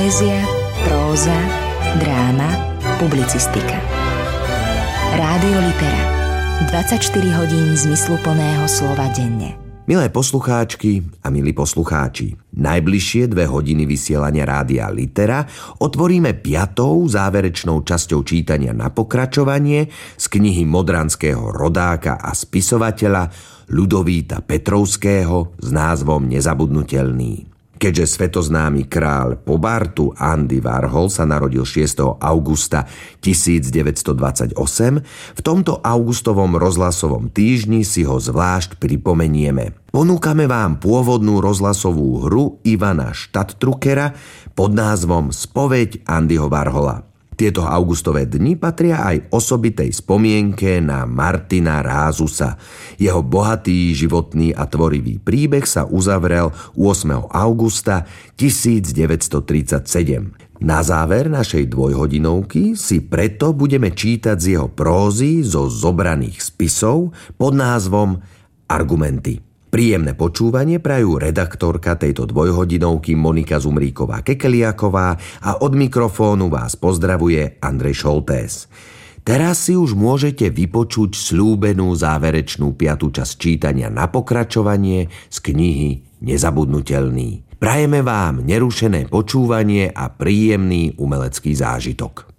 Poézia, próza, dráma, publicistika. Rádio Litera. 24 hodín zmysluplného slova denne. Milé poslucháčky a milí poslucháči, najbližšie 2 hodiny vysielania Rádia Litera otvoríme 5. záverečnou časťou čítania na pokračovanie z knihy modranského rodáka a spisovateľa Ľudovíta Petrovského s názvom Nezabudnutelný. Keďže svetoznámy kráľ pobartu Andy Warhol sa narodil 6. augusta 1928, v tomto augustovom rozhlasovom týždni si ho zvlášť pripomenieme. Ponúkame vám pôvodnú rozhlasovú hru Ivana Stadtdruckera pod názvom Spoveď Andyho Warhola. Tieto augustové dni patria aj osobitej spomienke na Martina Rázusa. Jeho bohatý, životný a tvorivý príbeh sa uzavrel 8. augusta 1937. Na záver našej dvojhodinovky si preto budeme čítať z jeho prózy zo zobraných spisov pod názvom Argumenty. Príjemné počúvanie prajú redaktorka tejto dvojhodinovky Monika Zumríková-Kekeliaková a od mikrofónu vás pozdravuje Andrej Šoltés. Teraz si už môžete vypočuť sľúbenú záverečnú 5. časť čítania na pokračovanie z knihy Nezabudnutelný. Prajeme vám nerušené počúvanie a príjemný umelecký zážitok.